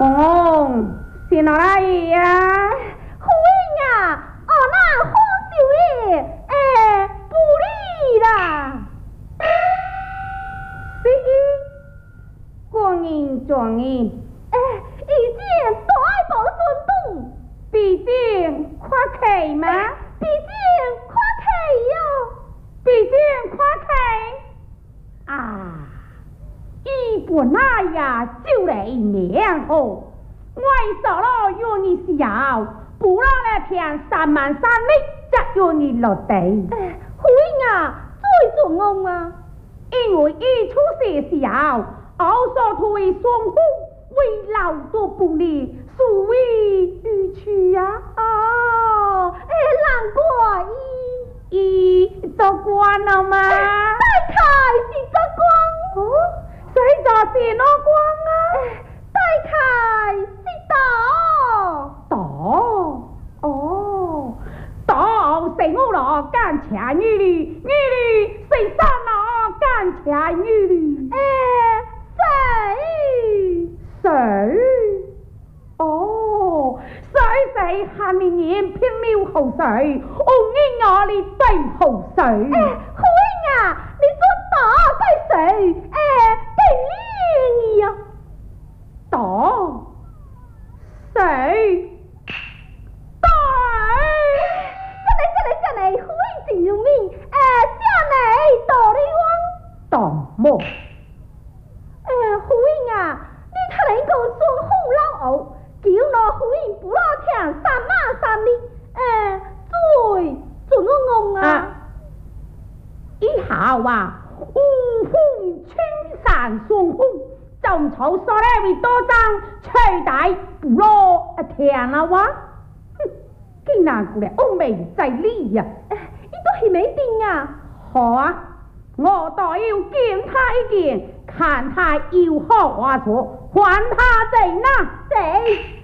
哦，是哪来呀？ 夫人啊，那好少爷，不理啦。 光阴状元， 以前大爱保顺东， 毕竟夸客吗？ 毕竟夸客哟， 毕竟夸客啊！伊本来呀就来年后，我说了愿意笑，不让那天3万3里才愿意落地。 夫人啊，最重要啊， 因为伊出世时候，我所推双夫为老多不利，所以欲去啊。 难怪伊做官了吗？ 大概是做官。 谁就是哪官啊？ 大概是道是我老干钱女女是三老干钱女谁？谁喊你年拼了后水，我我你对后水。 夫人啊，你做打该谁？给你呀， 打谁？ 这里，夫人请入面，这里大力大么？ 夫人啊，你看你个双红老牛，叫我夫人不老听3码3哩，最我啊！ 以后啊，五凤青山双峰，种草所来为多张，取代不老听了哇！竟然过来欧美在理呀！ 你都是没定啊！ 好啊，我倒要见他一见，看他有何话说，还他在哪？ 在。